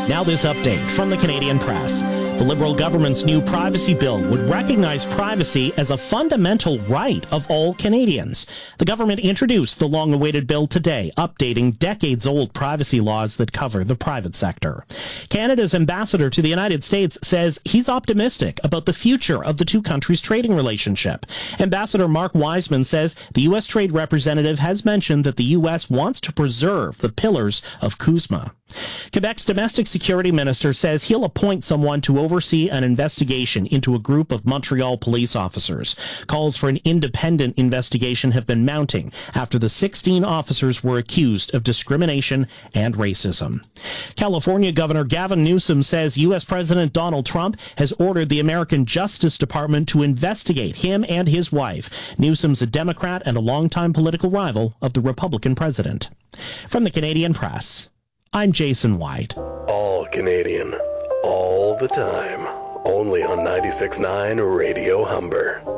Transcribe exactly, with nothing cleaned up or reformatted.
Now this update from the Canadian Press. The Liberal government's new privacy bill would recognize privacy as a fundamental right of all Canadians. The government introduced the long-awaited bill today, updating decades-old privacy laws that cover the private sector. Canada's ambassador to the United States says he's optimistic about the future of the two countries' trading relationship. Ambassador Mark Wiseman says the U S trade representative has mentioned that the U S wants to preserve the pillars of CUSMA. Quebec's domestic security minister says he'll appoint someone to oversee an investigation into a group of Montreal police officers. Calls for an independent investigation have been mounting after the sixteen officers were accused of discrimination and racism. California Governor Gavin Newsom says U S President Donald Trump has ordered the American Justice Department to investigate him and his wife. Newsom's a Democrat and a longtime political rival of the Republican president. From the Canadian Press, I'm Jason White. All Canadian, all the time. Only on ninety-six point nine Radio Humber.